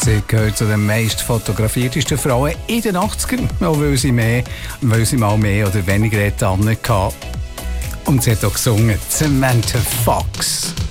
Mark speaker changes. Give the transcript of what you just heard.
Speaker 1: Sie gehört zu den meist fotografiertesten Frauen in den 80ern, auch weil sie mal mehr oder weniger hatten. Und sie hat auch gesungen, Samantha Fox.